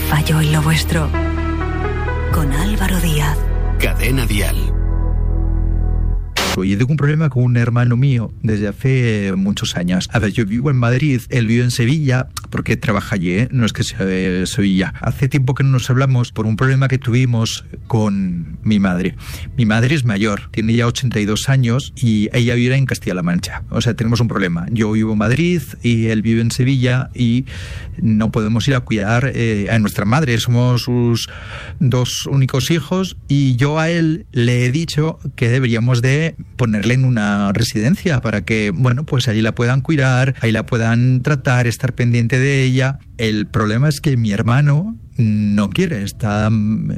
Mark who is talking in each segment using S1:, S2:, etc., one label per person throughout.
S1: falló en lo vuestro. Con Álvaro Díaz.
S2: Cadena Dial.
S3: Yo tengo un problema con un hermano mío desde hace muchos años. A ver, yo vivo en Madrid, él vive en Sevilla, porque trabaja allí, no es que sea de Sevilla. Hace tiempo que no nos hablamos por un problema que tuvimos con mi madre. Mi madre es mayor, tiene ya 82 años y ella vive en Castilla-La Mancha. O sea, tenemos un problema. Yo vivo en Madrid y él vive en Sevilla y no podemos ir a cuidar a nuestra madre. Somos sus dos únicos hijos y yo a él le he dicho que deberíamos de ponerle en una residencia para que, bueno, pues allí la puedan cuidar, ahí la puedan tratar, estar pendiente de ella. El problema es que mi hermano no quiere, está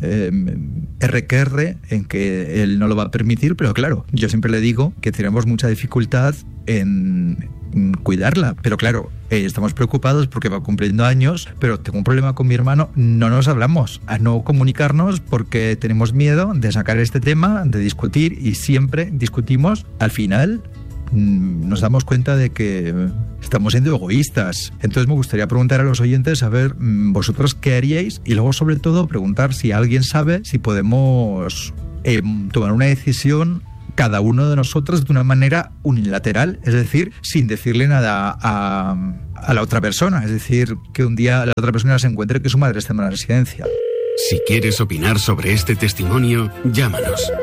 S3: RQR en que él no lo va a permitir, pero claro, yo siempre le digo que tenemos mucha dificultad en cuidarla, pero claro, estamos preocupados porque va cumpliendo años, pero tengo un problema con mi hermano, no nos hablamos, a no comunicarnos porque tenemos miedo de sacar este tema, de discutir, y siempre discutimos, al final nos damos cuenta de que estamos siendo egoístas. Entonces me gustaría preguntar a los oyentes, a ver, vosotros qué haríais, y luego sobre todo preguntar si alguien sabe si podemos tomar una decisión cada uno de nosotros de una manera unilateral, es decir, sin decirle nada a la otra persona, es decir, que un día la otra persona se encuentre que su madre está en una residencia.
S2: Si quieres opinar sobre este testimonio, llámanos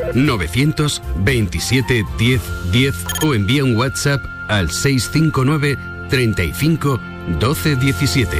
S2: 927 10 10 o envía un WhatsApp al 659 35 12 17.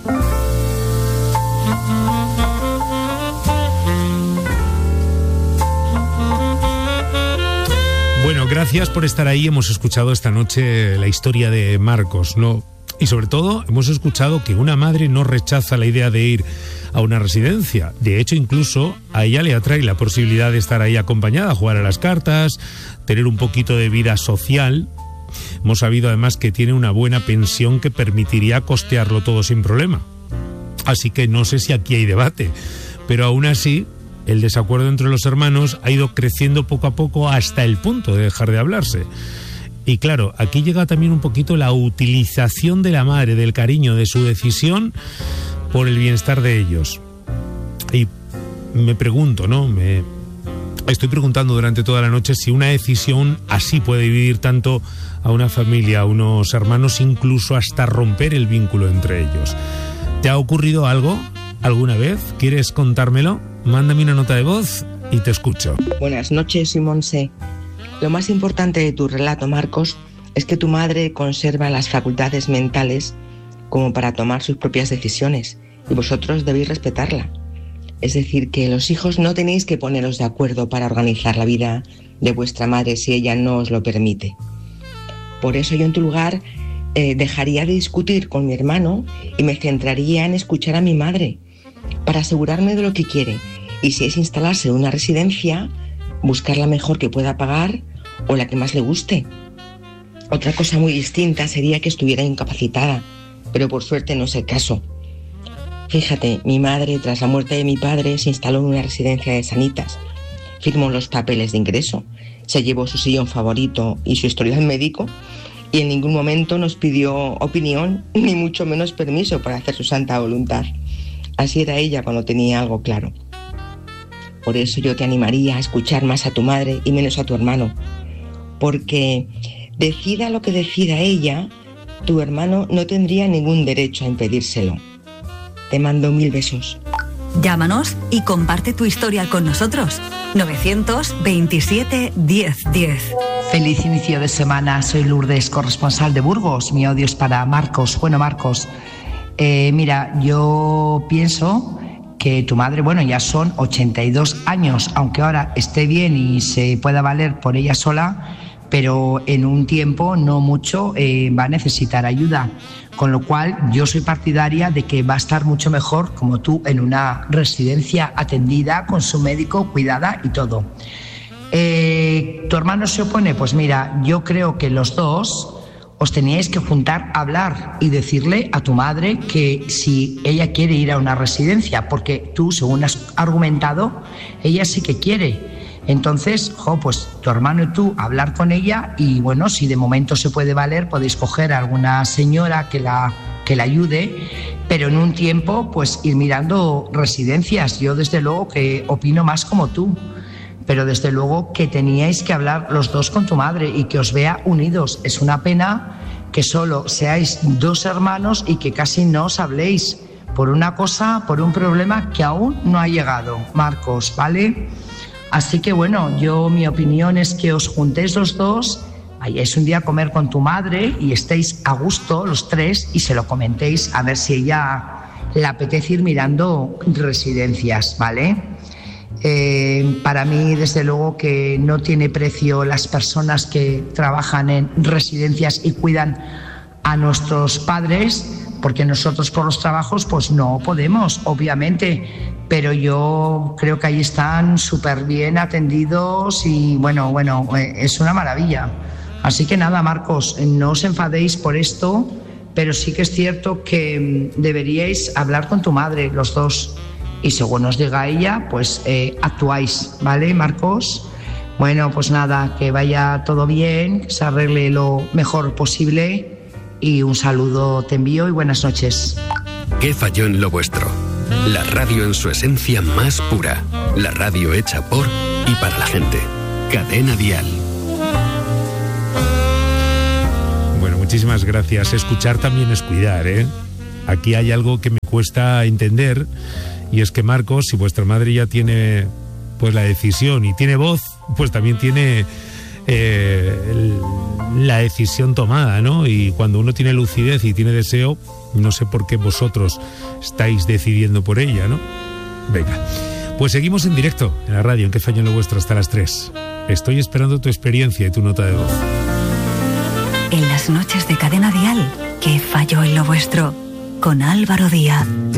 S4: Bueno, gracias por estar ahí. Hemos escuchado esta noche la historia de Marcos, ¿no? Y sobre todo hemos escuchado que una madre no rechaza la idea de ir a una residencia. De hecho, incluso a ella le atrae la posibilidad de estar ahí acompañada, jugar a las cartas, tener un poquito de vida social. Hemos sabido además que tiene una buena pensión que permitiría costearlo todo sin problema. Así que no sé si aquí hay debate, pero aún así el desacuerdo entre los hermanos ha ido creciendo poco a poco hasta el punto de dejar de hablarse. Y claro, aquí llega también un poquito la utilización de la madre, del cariño, de su decisión por el bienestar de ellos. Y me pregunto, ¿no? Me estoy preguntando durante toda la noche si una decisión así puede dividir tanto a una familia, a unos hermanos, incluso hasta romper el vínculo entre ellos. ¿Te ha ocurrido algo alguna vez? ¿Quieres contármelo? Mándame una nota de voz y te escucho.
S5: Buenas noches, soy Monse. Lo más importante de tu relato, Marcos, es que tu madre conserva las facultades mentales como para tomar sus propias decisiones y vosotros debéis respetarla. Es decir, que los hijos no tenéis que poneros de acuerdo para organizar la vida de vuestra madre si ella no os lo permite. Por eso yo en tu lugar dejaría de discutir con mi hermano y me centraría en escuchar a mi madre para asegurarme de lo que quiere, y si es instalarse en una residencia, buscar la mejor que pueda pagar o la que más le guste. Otra cosa muy distinta sería que estuviera incapacitada, pero por suerte no es el caso. Fíjate, mi madre, tras la muerte de mi padre, se instaló en una residencia de Sanitas, firmó los papeles de ingreso, se llevó su sillón favorito y su historial médico, y en ningún momento nos pidió opinión, ni mucho menos permiso para hacer su santa voluntad. Así era ella cuando tenía algo claro. Por eso yo te animaría a escuchar más a tu madre y menos a tu hermano, porque decida lo que decida ella, tu hermano no tendría ningún derecho a impedírselo. Te mando 1000 besos.
S1: Llámanos y comparte tu historia con nosotros. 927 10 10.
S6: Feliz inicio de semana, soy Lourdes, corresponsal de Burgos. Mi audio es para Marcos. Bueno, Marcos, mira, yo pienso que tu madre, bueno, ya son 82 años, aunque ahora esté bien y se pueda valer por ella sola, pero en un tiempo no mucho va a necesitar ayuda. Con lo cual yo soy partidaria de que va a estar mucho mejor, como tú, en una residencia atendida, con su médico, cuidada y todo. ¿Tu hermano se opone? Pues mira, yo creo que los dos os teníais que juntar a hablar y decirle a tu madre que si ella quiere ir a una residencia, porque tú, según has argumentado, ella sí que quiere. Entonces, pues tu hermano y tú hablar con ella y bueno, si de momento se puede valer, podéis coger a alguna señora que la que le ayude, pero en un tiempo pues ir mirando residencias. Yo desde luego que opino más como tú, pero desde luego que teníais que hablar los dos con tu madre y que os vea unidos. Es una pena que solo seáis dos hermanos y que casi no os habléis por una cosa, por un problema que aún no ha llegado, Marcos, ¿vale? Así que bueno, mi opinión es que os juntéis los dos, vayáis un día a comer con tu madre y estéis a gusto los tres y se lo comentéis a ver si ella le apetece ir mirando residencias, ¿vale? Para mí, desde luego, que no tiene precio las personas que trabajan en residencias y cuidan a nuestros padres, porque nosotros por los trabajos pues no podemos, obviamente, pero yo creo que ahí están súper bien atendidos y bueno, es una maravilla. Así que nada, Marcos, no os enfadéis por esto, pero sí que es cierto que deberíais hablar con tu madre, los dos, y según os diga ella, pues actuáis, ¿vale, Marcos? Bueno, pues nada, que vaya todo bien, que se arregle lo mejor posible y un saludo te envío y buenas noches.
S2: ¿Qué falló en lo vuestro? La radio en su esencia más pura. La radio hecha por y para la gente. Cadena Dial.
S4: Bueno, muchísimas gracias. Escuchar también es cuidar, ¿eh? Aquí hay algo que me cuesta entender y es que Marcos, si vuestra madre ya tiene pues la decisión y tiene voz, pues también tiene la decisión tomada, ¿no? Y cuando uno tiene lucidez y tiene deseo, no sé por qué vosotros estáis decidiendo por ella, ¿no? Venga, pues seguimos en directo en la radio, en ¿Qué falló en lo vuestro? Hasta las 3. Estoy esperando tu experiencia y tu nota de voz.
S1: En las noches de Cadena Dial, ¿Qué falló en lo vuestro? Con Álvaro Díaz.